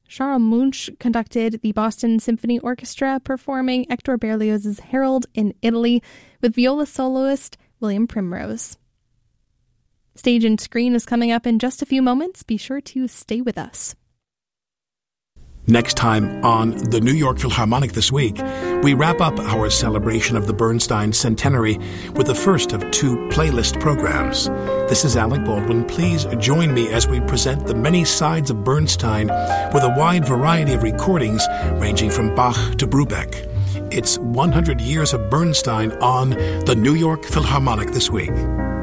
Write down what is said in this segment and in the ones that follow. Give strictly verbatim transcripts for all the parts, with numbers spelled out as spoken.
Charles Munch conducted the Boston Symphony Orchestra performing Hector Berlioz's Harold in Italy with viola soloist William Primrose. Stage and Screen is coming up in just a few moments. Be sure to stay with us. Next time on the New York Philharmonic This Week, we wrap up our celebration of the Bernstein Centenary with the first of two playlist programs. This is Alec Baldwin. Please join me as we present the many sides of Bernstein with a wide variety of recordings ranging from Bach to Brubeck. It's one hundred years of Bernstein on the New York Philharmonic This Week.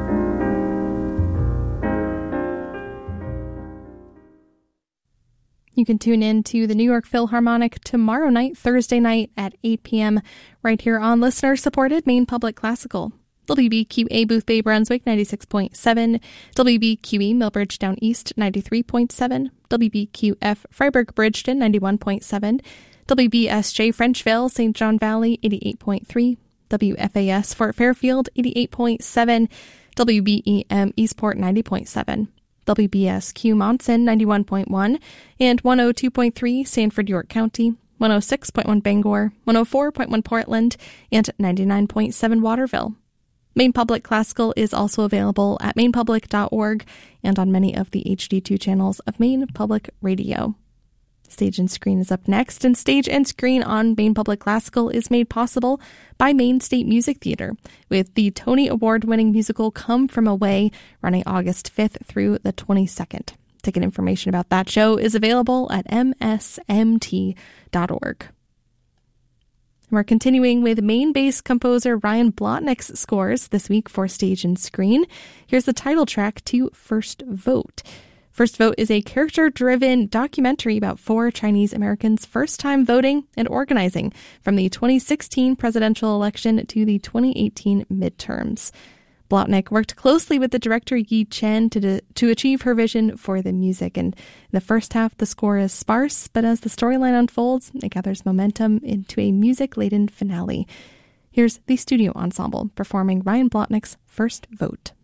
You can tune in to the New York Philharmonic tomorrow night, Thursday night at eight p.m. right here on listener-supported Maine Public Classical. W B Q A Booth Bay Brunswick ninety-six point seven, W B Q E Millbridge Down East ninety-three point seven, W B Q F Freiburg Bridgeton ninety-one point seven, W B S J Frenchville Saint John Valley eighty-eight point three, W F A S Fort Fairfield eighty-eight point seven, W B E M Eastport ninety point seven. W B S Q Monson ninety-one point one, and one oh two point three Sanford York County, one oh six point one Bangor, one oh four point one Portland, and ninety-nine point seven Waterville. Maine Public Classical is also available at maine public dot org and on many of the H D two channels of Maine Public Radio. Stage and Screen is up next, and Stage and Screen on Maine Public Classical is made possible by Maine State Music Theater, with the Tony Award-winning musical Come From Away running August fifth through the twenty-second. Ticket information about that show is available at m s m t dot org. We're continuing with Maine-based composer Ryan Blotnick's scores this week for Stage and Screen. Here's the title track to First Vote. First Vote is a character-driven documentary about four Chinese Americans' first time voting and organizing from the twenty sixteen presidential election to the twenty eighteen midterms. Blotnick worked closely with the director Yi Chen to de- to achieve her vision for the music. And in the first half, the score is sparse, but as the storyline unfolds, it gathers momentum into a music-laden finale. Here's the studio ensemble performing Ryan Blotnick's First Vote.